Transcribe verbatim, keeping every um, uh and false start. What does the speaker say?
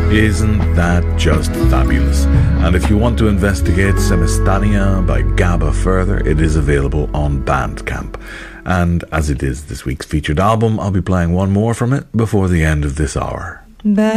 Isn't that just fabulous? And if you want to investigate Semestania by Gabba further, it is available on Bandcamp. And as it is this week's featured album, I'll be playing one more from it before the end of this hour.